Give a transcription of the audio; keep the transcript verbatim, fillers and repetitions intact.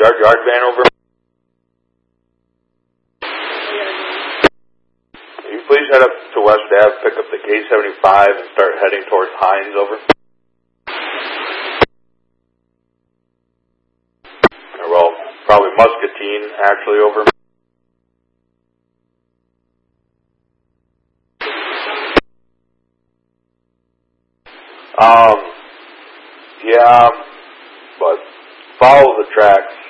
start yard van over? Can you please head up to West Ave, pick up the K seventy-five, and start heading towards Hines, over? Or, well, probably Muscatine, actually, over. Um, yeah, but follow the tracks.